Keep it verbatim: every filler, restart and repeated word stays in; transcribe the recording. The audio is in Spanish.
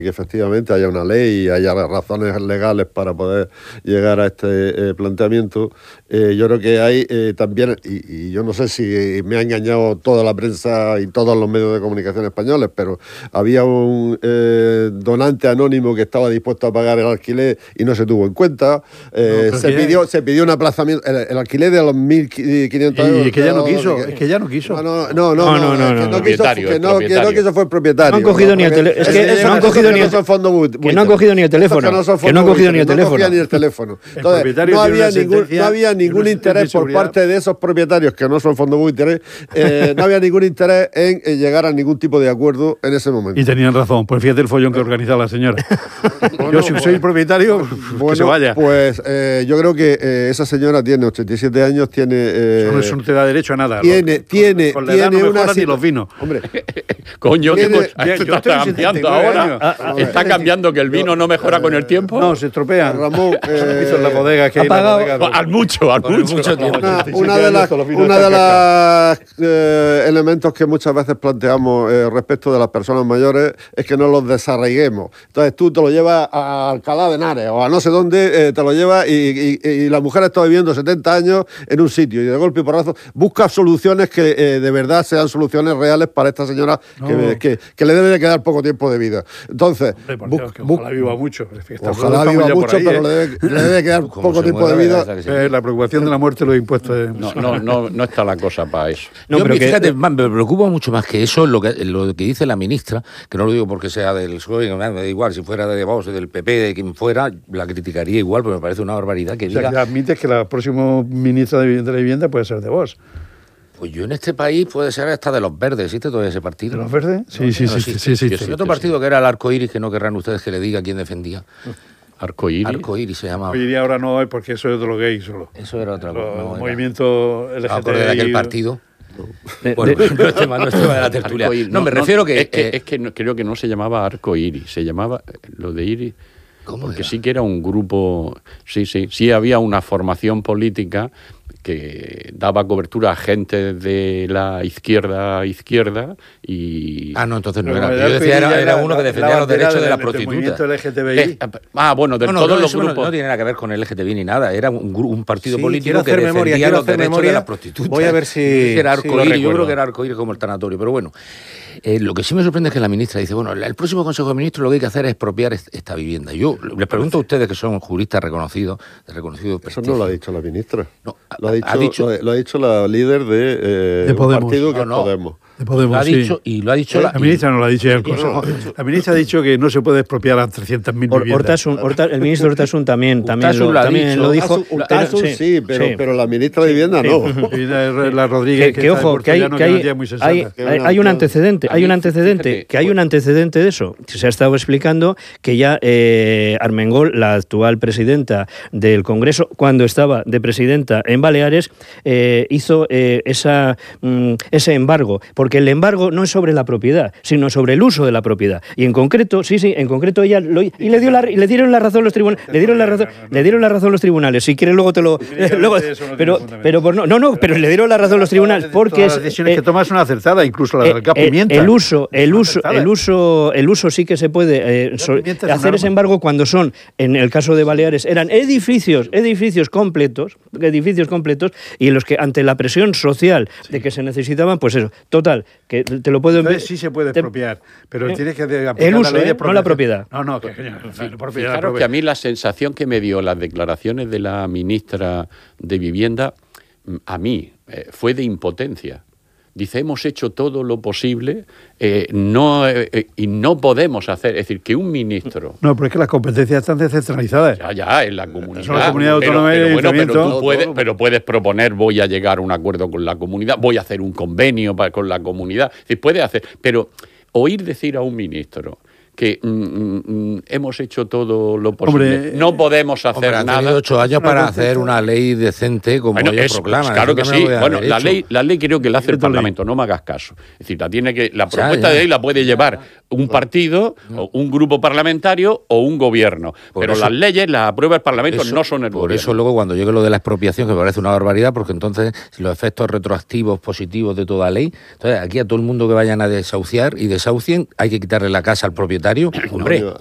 que efectivamente haya una ley y haya razones legales para poder llegar a este eh, planteamiento. Eh, yo creo que hay eh, también, y, y yo no sé si me ha engañado toda la prensa y todos los medios de comunicación españoles, pero había un eh, donante anónimo que estaba dispuesto a pagar el alquiler y no se tuvo en cuenta. Eh, no, se, pidió, se pidió un aplazamiento, el, el alquiler de los mil quinientos euros. Y es que ya no quiso, que, es que ya no quiso. No, no, no, no, no, no, no, no, no, no quiso, que no, que no quiso fue el propietario. No han cogido ni el teléfono. Es que no han cogido ni el teléfono. Que no han cogido ni el teléfono. Que no han cogido ni el teléfono. No ni el teléfono. Entonces, no había ningún, no había ningún interés por parte de esos propietarios que no son fondos buitres, eh, no había ningún interés en, en llegar a ningún tipo de acuerdo en ese momento. Y tenían razón, pues fíjate el follón que organiza la señora. Bueno, yo si soy el propietario, bueno, que se vaya. Pues eh, yo creo que eh, esa señora tiene ochenta y siete años, tiene... Eh, eso, no, eso no te da derecho a nada. Tiene, lo, tiene, con, con tiene no una... Ni los vinos. Hombre, coño, tiene, que esto está, está cambiando ahora. Ah, ah, está cambiando que el vino no mejora eh, con el tiempo. No, se estropea. Ramón, eh, en la bodega que ha pagado, hay la bodega, no. al mucho, al mucho. mucho tiempo. Una, una de las, una de las eh, elementos que muchas veces planteamos eh, respecto de las personas mayores es que no los desarraiguemos. Entonces tú te lo llevas a Alcalá de Henares o a no sé dónde, eh, te lo llevas y, y, y la mujer está viviendo setenta años en un sitio y de golpe y porrazo busca soluciones que eh, de verdad sean soluciones reales para esta señora no. que, que, que le debe de quedar poco tiempo de vida. Entonces, Hombre, por Dios, que ojalá viva mucho. Ojalá viva mucho, ahí, pero ¿eh? le, debe, le debe quedar poco tiempo de vida. Eh, la preocupación de la muerte lo impuesto. Eh. No, no, no, no está la cosa para eso. No, Yo, pero que, fíjate, man, me preocupa mucho más que eso, lo que, lo que dice la ministra, que no lo digo porque sea del P S O E, me da igual, si fuera de Vox, del P P, de quien fuera, la criticaría igual, pero me parece una barbaridad que o sea, diga... que admites que la próxima ministra de, de la Vivienda puede ser de Vox. Pues yo en este país puede ser hasta de los verdes, ¿existe todavía ese partido? ¿De los verdes? Sí, no, sí, no, sí, sí, sí, sí, sí, sí. sí Otro sí, partido sí. que era el Arcoiris, que no querrán ustedes que le diga quién defendía. Arcoiris. Arcoiris se llamaba. Hoy día ahora no, porque eso es de los gays solo. Eso era otra cosa. No, movimiento L G T B I. Ah, de aquel partido. De, bueno, de, no es tema, no es tema de la tertulia. No, no, me refiero que... Es que, eh, es que no, creo que no se llamaba Arcoiris, se llamaba lo de Iris... ¿Cómo Porque era? sí que era un grupo... Sí, sí, sí había una formación política que daba cobertura a gente de la izquierda izquierda y... Ah, no, entonces no Pero era. Yo decía, era, era uno que defendía los derechos de, de la prostituta. Movimiento L G T B I. Eh, ah, bueno, de no, no, todos no, los grupos... grupos... No, no tiene nada que ver con el L G T B I ni nada. Era un, un partido sí, político que memoria, defendía los hacer derechos memoria. de la prostituta. Voy a ver si... Era arcoíris, si yo creo que era arcoíris como el tanatorio, pero bueno. Eh, lo que sí me sorprende es que la ministra dice, bueno, el próximo Consejo de Ministros lo que hay que hacer es expropiar esta vivienda. Yo les pregunto a ustedes que son juristas reconocidos, de reconocido prestigio. Eso no lo ha dicho la ministra. No, lo, ha dicho, ha dicho, lo, lo ha dicho la líder de, eh, de Podemos. un partido que no, es no. Podemos. De Podemos, lo ha sí. dicho, y lo ha dicho... ¿Eh? La, la ministra no lo ha dicho, el Consejo. No. La ministra ha dicho que no se puede expropiar a trescientas mil viviendas. Ortasun, Orta, el ministro Ortasun también, también, Urtasun lo, lo ha también dicho. lo dijo. Urtasun, Urtasun sí, sí, pero, sí. pero la ministra de Vivienda sí. no. Y la, la Rodríguez, que, que, que ojo, que hay, que hay, hay, hay, hay un antecedente, hay un antecedente, que hay un antecedente de eso. Se ha estado explicando que ya eh, Armengol, la actual presidenta del Congreso, cuando estaba de presidenta en Baleares, eh, hizo eh, esa, mm, ese embargo, porque el embargo no es sobre la propiedad, sino sobre el uso de la propiedad. Y en concreto, sí, sí, en concreto ella lo, y le dio la, y le dieron la razón los tribunales, le dieron la razón, le dieron la razón los tribunales. Si quieres luego te lo, eh, luego, pero, pero por no, no, no, pero le dieron la razón los tribunales porque las decisiones es, que tomas son acertadas, incluso la del gas pimienta. El uso, el uso, el uso, el uso sí que se puede eh, so, hacer ese embargo cuando son, en el caso de Baleares, eran edificios, edificios completos, edificios completos, y en los que ante la presión social sí. de que se necesitaban, pues eso, total, que te lo puedo enviar. Sí se puede expropiar, te, pero eh, tienes que aplicar el uso, la ley de eh, no la propiedad. No, no, que, en fin, por Fijaros que a mí la sensación que me dio las declaraciones de la ministra de Vivienda, a mí, eh, fue de impotencia. Dice, hemos hecho todo lo posible eh, no, eh, y no podemos hacer, es decir, que un ministro... No, pero es que las competencias están descentralizadas. Ya, ya, en la comunidad. Son la comunidad autónoma pero, pero, bueno, pero, tú todo, puedes, todo. pero puedes proponer, voy a llegar a un acuerdo con la comunidad, voy a hacer un convenio para, con la comunidad. Es decir, puedes hacer... Pero oír decir a un ministro que mm, mm, hemos hecho todo lo posible, hombre, no podemos hacer hombre, han nada. tenido ocho años para hacer una ley decente como bueno, ellos es, proclaman. Claro que sí. Bueno, la hecho. ley, la ley creo que la hace el Parlamento, no me hagas caso. Es decir, la tiene que, la propuesta ya, ya. de ley la puede llevar un partido, o un grupo parlamentario o un gobierno. Por Pero eso, las leyes las aprueba el Parlamento, eso, no son el por gobierno. Por eso luego cuando llegue lo de la expropiación, que me parece una barbaridad, porque entonces si los efectos retroactivos positivos de toda ley, entonces aquí a todo el mundo que vayan a desahuciar y desahucien, hay que quitarle la casa al propietario. Hombre,